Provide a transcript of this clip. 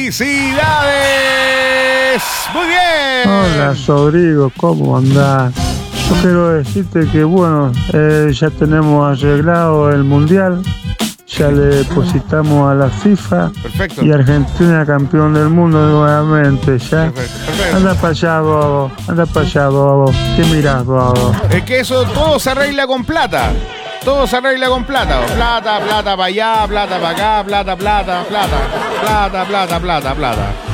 ¡Felicidades! Muy bien. Hola, Rodrigo, ¿cómo andás? Yo quiero decirte que, bueno, ya tenemos arreglado el Mundial. Ya le depositamos a la FIFA. Perfecto. Y Argentina campeón del mundo nuevamente, ¿ya? Perfecto. Anda para allá, bobo. Anda para allá, bobo. ¿Qué mirás, bobo? Es que eso todo se arregla con plata. Todo se arregla con plata. Plata para allá, plata para acá, plata.